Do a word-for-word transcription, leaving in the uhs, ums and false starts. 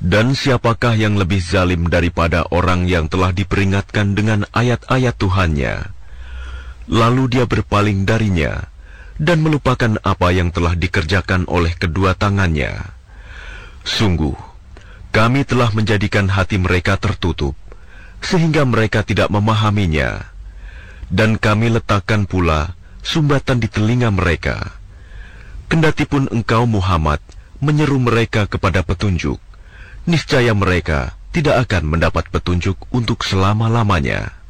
Dan siapakah yang lebih zalim daripada orang yang telah diperingatkan dengan ayat-ayat Tuhannya, lalu dia berpaling darinya dan melupakan apa yang telah dikerjakan oleh kedua tangannya. Sungguh, kami telah menjadikan hati mereka tertutup, sehingga mereka tidak memahaminya. Dan kami letakkan pula sumbatan di telinga mereka. Kendatipun engkau Muhammad menyeru mereka kepada petunjuk, niscaya mereka tidak akan mendapat petunjuk untuk selama-lamanya.